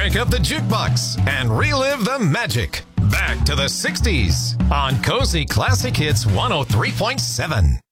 crank up the jukebox and relive the magic. Back to the 60s on Cozy Classic Hits 103.7.